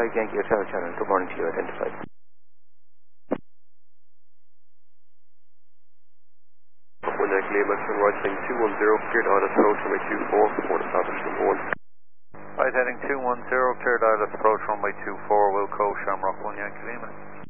Mike Yankee Hotel Channel. Good morning to you, identified. One Yankee Lima, turn right heading 210, cleared ILS approach runway 24, report established number 1. Right heading 210, cleared ILS approach runway 24, Wilco, Shamrock 1 Yankee Lima.